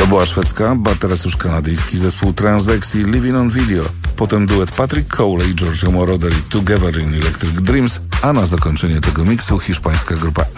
była szwedzka, ba teraz już kanadyjski zespół Transex i Living on Video. Potem duet Patrick Cole i Giorgio Moroder i Together in Electric Dreams, a na zakończenie tego miksu hiszpańska grupa